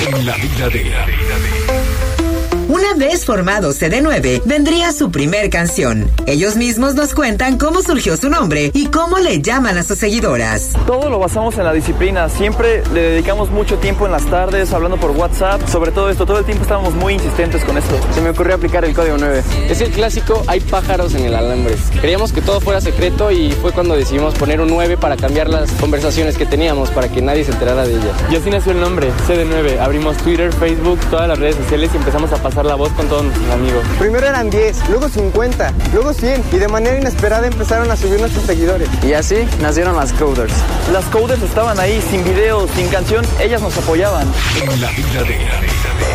En la vida de... Una vez formado CD9, vendría su primer canción. Ellos mismos nos cuentan cómo surgió su nombre y cómo le llaman a sus seguidoras. Todo lo basamos en la disciplina. Siempre le dedicamos mucho tiempo en las tardes hablando por WhatsApp. Sobre todo esto, todo el tiempo estábamos muy insistentes con esto. Se me ocurrió aplicar el código 9. Es el clásico "hay pájaros en el alambre". Queríamos que todo fuera secreto y fue cuando decidimos poner un 9 para cambiar las conversaciones que teníamos, para que nadie se enterara de ellas. Y así nació el nombre, CD9. Abrimos Twitter, Facebook, todas las redes sociales y empezamos a pasar la voz con todos nuestros amigos. Primero eran 10, luego 50, luego 100 y de manera inesperada empezaron a subir nuestros seguidores. Y así nacieron las Coders. Las Coders estaban ahí, sin video, sin canción, ellas nos apoyaban. En la vida de...